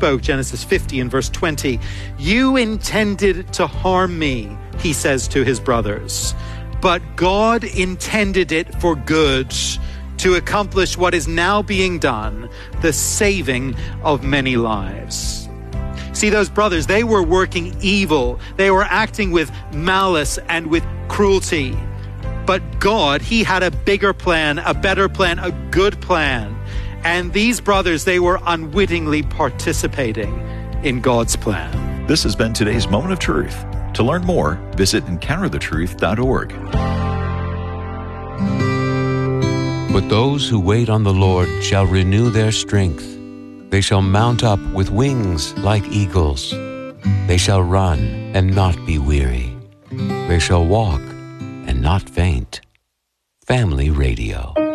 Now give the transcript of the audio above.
spoke, Genesis 50 and verse 20. You intended to harm me, he says to his brothers, but God intended it for good, to accomplish what is now being done, the saving of many lives. See, those brothers, they were working evil. They were acting with malice and with cruelty. But God, he had a bigger plan, a better plan, a good plan. And these brothers, they were unwittingly participating in God's plan. This has been today's Moment of Truth. To learn more, visit encounterthetruth.org. But those who wait on the Lord shall renew their strength. They shall mount up with wings like eagles. They shall run and not be weary. They shall walk and not faint. Family Radio.